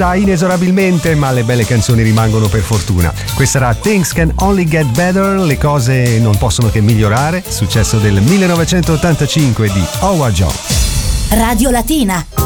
inesorabilmente, ma le belle canzoni rimangono per fortuna. Questa era Things Can Only Get Better, le cose non possono che migliorare, successo del 1985 di Howard Jones. Radio Latina.